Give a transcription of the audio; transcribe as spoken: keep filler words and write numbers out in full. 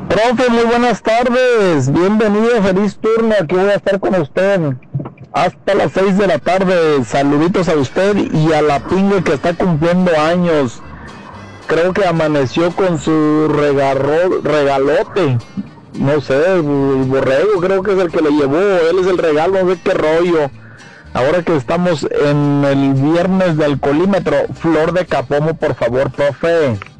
Profe, muy buenas tardes, bienvenido, feliz turno, aquí voy a estar con usted hasta las seis de la tarde. Saluditos a usted y a la pingue que está cumpliendo años. Creo que amaneció con su regarro, regalote, no sé, el borrego creo que es el que le llevó, él es el regalo, no sé qué rollo. Ahora que estamos en el viernes del alcoholímetro, flor de capomo, por favor, profe.